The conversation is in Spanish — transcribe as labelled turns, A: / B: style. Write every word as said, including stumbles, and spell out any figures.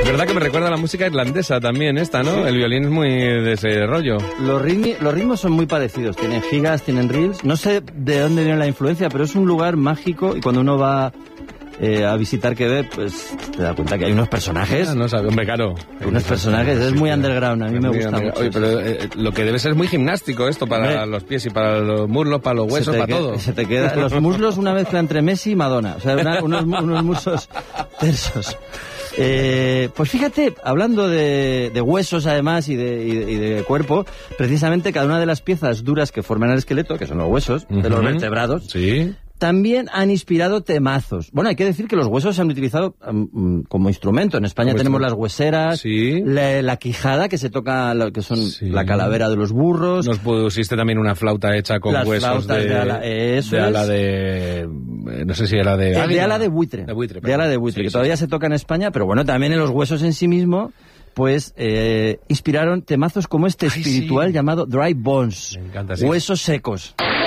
A: verdad que me recuerda a la música irlandesa también esta, ¿no? El violín es muy de ese rollo.
B: Los, ritmi, los ritmos son muy parecidos, tienen gigas, tienen reels. No sé de dónde viene la influencia, pero es un lugar mágico y cuando uno va eh, a visitar Quebec, pues te das cuenta que hay unos personajes.
A: Ah, no sabe, hombre, claro.
B: Hay unos personajes, es muy underground, a mí me gusta mucho.
A: Oye, pero eh, lo que debe ser muy gimnástico esto para hombre, los pies y para los muslos, para los huesos, para
B: queda,
A: todo.
B: Se te queda, los muslos una mezcla entre Messi y Madonna, o sea, una, unos, unos muslos tersos. Eh, pues fíjate, hablando de, de huesos además y de, y, de, y de cuerpo, precisamente cada una de las piezas duras que forman el esqueleto, que son los huesos, uh-huh, de los vertebrados,
A: sí,
B: también han inspirado temazos. Bueno, hay que decir que los huesos se han utilizado um, como instrumento. En España como tenemos las hueseras,
A: sí,
B: la, la quijada, que se toca, lo que son sí, la calavera de los burros.
A: Nos pusiste también una flauta hecha con
B: las
A: huesos de,
B: de ala, eso
A: de
B: es.
A: ala de... No sé si era de...
B: Eh, de ala de buitre.
A: De buitre,
B: de ala de buitre,
A: sí,
B: que
A: sí,
B: todavía
A: sí.
B: se toca en España, pero bueno, también en los huesos en sí mismo, pues eh, inspiraron temazos como este
A: Ay,
B: espiritual
A: sí,
B: llamado Dry Bones.
A: Me encanta, sí.
B: Huesos secos.